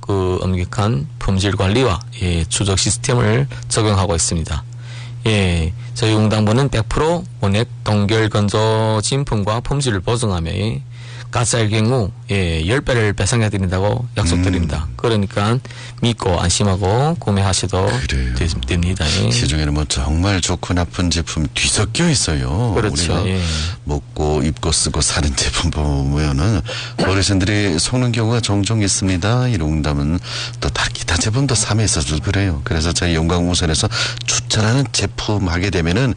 그 엄격한 품질 관리와 예, 추적 시스템을 적용하고 있습니다. 예, 저희 웅당부는 100% 원액 동결 건조 진품과 품질을 보증하며 가짜일 경우 예, 10배를 배상해 드린다고 약속드립니다. 그러니까 믿고 안심하고 구매하셔도 됩니다. 예. 시중에는 뭐 정말 좋고 나쁜 제품 뒤섞여 있어요. 그렇죠. 우리가 예. 먹고 입고 쓰고 사는 제품 보면은 어르신들이 속는 경우가 종종 있습니다. 이 웅담은 또 다른 기타 제품도 삼에 있어서 그래요. 그래서 저희 영광무선에서 추천하는 제품 하게 되면은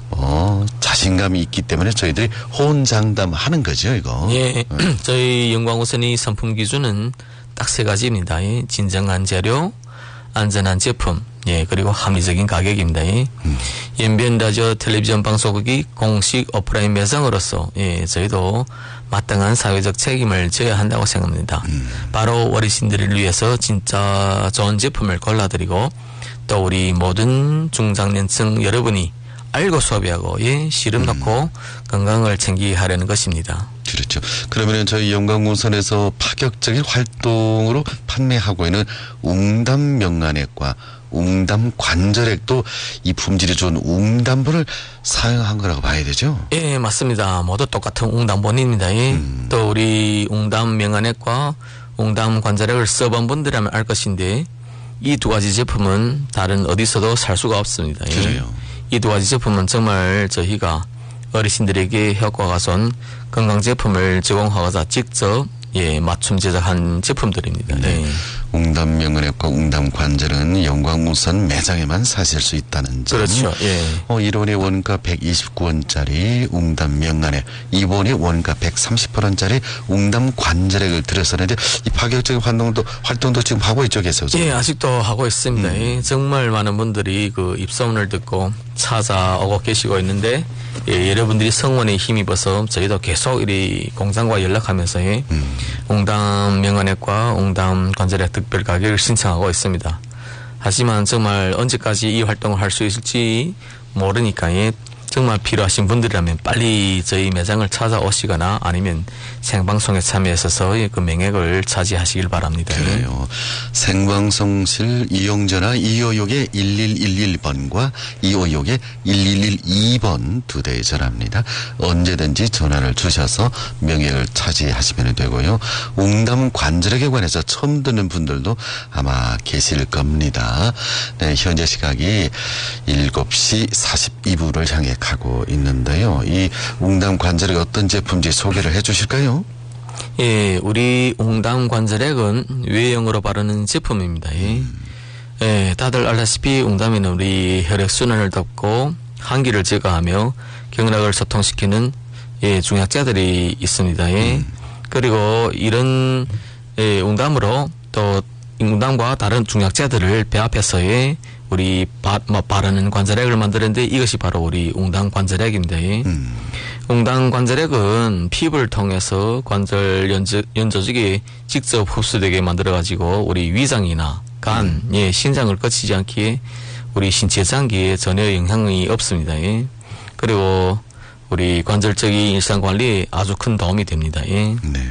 자신감이 있기 때문에 저희들이 호언장담하는 거죠, 이거. 예, 저희 영광우선의 상품 기준은 딱 3가지입니다. 예, 진정한 재료, 안전한 제품, 예, 그리고 합리적인 가격입니다. 예. 연변 라디오 텔레비전 방송국이 공식 오프라인 매장으로서 예, 저희도 마땅한 사회적 책임을 져야 한다고 생각합니다. 바로 어르신들을 위해서 진짜 좋은 제품을 골라드리고 또 우리 모든 중장년층 여러분이 알고 소비하고 예, 씨름 넣고 건강을 챙기하려는 것입니다. 그렇죠. 그러면은 저희 영광무선에서 파격적인 활동으로 판매하고 있는 웅담 명란액과 웅담 관절액도 이 품질이 좋은 웅담본을 사용한 거라고 봐야 되죠? 예, 맞습니다. 모두 똑같은 웅담본입니다. 예. 또 우리 웅담 명란액과 웅담 관절액을 써본 분들이라면 알 것인데 이 2가지 제품은 다른 어디서도 살 수가 없습니다. 예. 그래요. 이 2가지 제품은 정말 저희가 어르신들에게 효과가 좋은 건강 제품을 제공하고자 직접 예, 맞춤 제작한 제품들입니다. 네. 예. 웅담 명란액과 웅담 관절은 영광무선 매장에만 사실 수 있다는 점. 그렇죠. 예. 1원의 원가 129원짜리 웅담 명란액, 2원의 원가 130원짜리 웅담 관절액을 들었었는데 이 파격적인 활동도 지금 하고 있죠, 계속해서. 예, 아직도 하고 있습니다. 예, 정말 많은 분들이 그 입소문을 듣고 찾아오고 계시고 있는데 예, 여러분들이 성원에 힘입어서 저희도 계속 이 공장과 연락하면서 예, 웅담 명란액과 웅담 관절액 특별 가격을 신청하고 있습니다. 하지만 정말 언제까지 이 활동을 할 수 있을지 모르니까 예, 정말 필요하신 분들이라면 빨리 저희 매장을 찾아오시거나 아니면 생방송에 참여하셔서 그 명액을 차지하시길 바랍니다. 그래요. 생방송실 이용전화 2566의 1111번과 2566의 1112번 2대에 전화합니다. 언제든지 전화를 주셔서 명액을 차지하시면 되고요. 웅담 관절액에 관해서 처음 듣는 분들도 아마 계실 겁니다. 네, 현재 시각이 7시 42분을 향해 가고 있는데요. 이 웅담 관절액 어떤 제품인지 소개를 해 주실까요? 예, 우리 웅담 관절액은 외형으로 바르는 제품입니다. 예. 예, 다들 알다시피 웅담에는 우리 혈액순환을 돕고 한기를 제거하며 경락을 소통시키는 예, 중약자들이 있습니다. 예. 그리고 이런 예, 웅담으로 또 웅담과 다른 중약자들을 배합해서의 우리 바르는 관절액을 만드는데 이것이 바로 우리 웅담 관절액입니다. 웅담 관절액은 피부를 통해서 관절 연조직에 직접 흡수되게 만들어가지고 우리 위장이나 간, 예, 신장을 거치지 않기에 우리 신체 장기에 전혀 영향이 없습니다. 예. 그리고 우리 관절적인 일상 관리에 아주 큰 도움이 됩니다. 예. 네.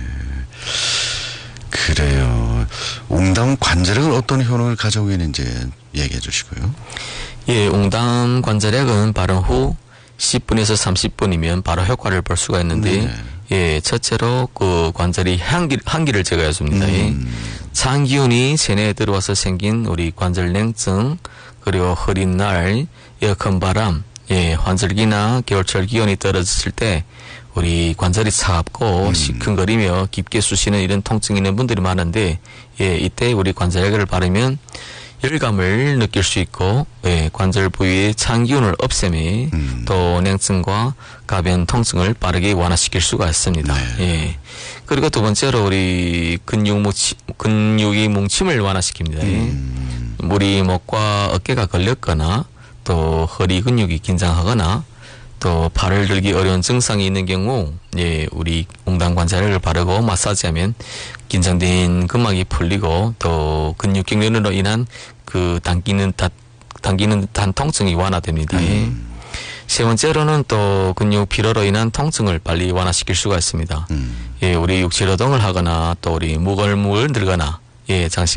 그래요. 웅담 관절액은 어떤 효능을 가지고 있는지 얘기해 주시고요. 예, 웅담 관절액은 바른 후 10분에서 30분이면 바로 효과를 볼 수가 있는데, 네. 예, 첫째로 그 관절이 한기를 제거해 줍니다. 예. 찬 기운이 체내에 들어와서 생긴 우리 관절 냉증, 그리고 흐린 날, 에어컨 바람, 예, 환절기나 겨울철 기온이 떨어졌을 때 우리 관절이 차갑고 시큰거리며 깊게 쑤시는 이런 통증이 있는 분들이 많은데, 예, 이때 우리 관절액을 바르면 열감을 느낄 수 있고, 예, 관절 부위의 찬 기운을 없애며 또 냉증과 가변 통증을 빠르게 완화시킬 수가 있습니다. 네. 예. 그리고 2번째로 우리 근육이 뭉침을 완화시킵니다. 예. 우리 목과 어깨가 걸렸거나 또 허리 근육이 긴장하거나 또 팔을 들기 어려운 증상이 있는 경우, 예, 우리 웅담 관절액을 바르고 마사지하면 긴장된 근막이 풀리고 또 근육 경련으로 인한 그 당기는 듯한 통증이 완화됩니다. 예. 세 번째로는 또 근육 피로로 인한 통증을 빨리 완화시킬 수가 있습니다. 예, 우리 육체 노동을 하거나 또 우리 무거운 물을 들거나 예, 장시